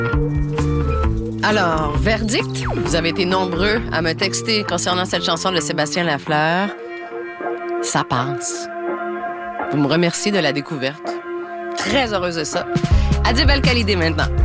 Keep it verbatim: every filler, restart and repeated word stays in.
Alors, verdict, vous avez été nombreux à me texter concernant cette chanson de Sébastien Lafleur. Ça passe. Vous me remerciez de la découverte. Très heureuse de ça. Adieu, belle qualité maintenant.